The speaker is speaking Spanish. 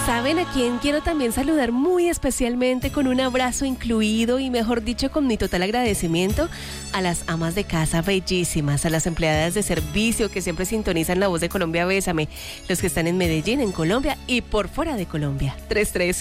¿Saben a quién quiero también saludar muy especialmente con un abrazo incluido y mejor dicho con mi total agradecimiento? A las amas de casa bellísimas, a las empleadas de servicio que siempre sintonizan La Voz de Colombia Bésame, los que están en Medellín, en Colombia y por fuera de Colombia. 313